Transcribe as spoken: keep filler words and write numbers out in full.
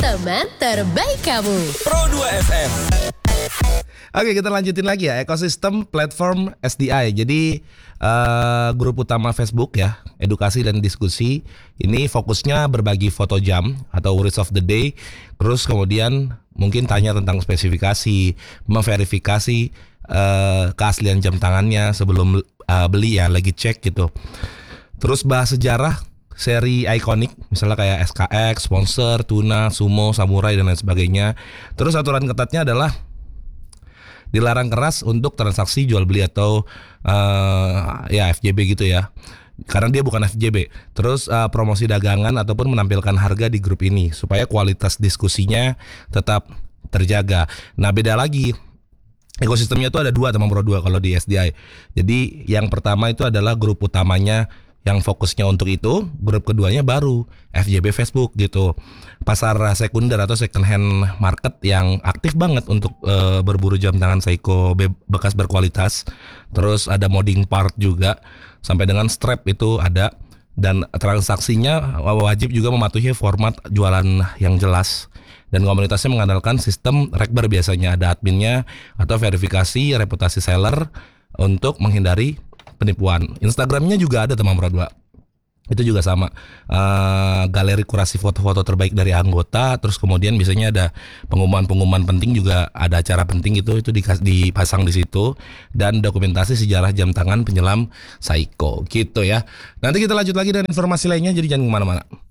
teman terbaik kamu. Pro dua F M. Oke, kita lanjutin lagi ya, ekosistem platform S D I. Jadi uh, grup utama Facebook ya, edukasi dan diskusi. Ini fokusnya berbagi foto jam atau words of the day. Terus kemudian mungkin tanya tentang spesifikasi, memverifikasi uh, keaslian jam tangannya sebelum uh, beli ya, lagi cek gitu. Terus bahas sejarah seri ikonik, misalnya kayak S K X, Sponsor, Tuna, Sumo, Samurai dan lain sebagainya. Terus aturan ketatnya adalah dilarang keras untuk transaksi jual beli atau uh, ya F J B gitu ya, karena dia bukan F J B. Terus uh, promosi dagangan ataupun menampilkan harga di grup ini supaya kualitas diskusinya tetap terjaga. Nah, beda lagi, ekosistemnya tuh ada dua teman pro dua kalau di S D I. Jadi yang pertama itu adalah grup utamanya yang fokusnya untuk itu, grup keduanya baru F J B Facebook gitu. Pasar sekunder atau second hand market yang aktif banget untuk e, berburu jam tangan Seiko be- bekas berkualitas. Terus ada modding part juga, sampai dengan strap itu ada, dan transaksinya wajib juga mematuhi format jualan yang jelas. Dan komunitasnya mengandalkan sistem rekber, biasanya ada adminnya atau verifikasi reputasi seller untuk menghindari penipuan. Instagramnya juga ada teman pro dua. Itu juga sama, uh, galeri kurasi foto-foto terbaik dari anggota. Terus kemudian biasanya ada pengumuman-pengumuman penting, juga ada acara penting itu itu dipasang di situ, dan dokumentasi sejarah jam tangan penyelam Seiko gitu ya. Nanti kita lanjut lagi dengan informasi lainnya, jadi jangan kemana-mana.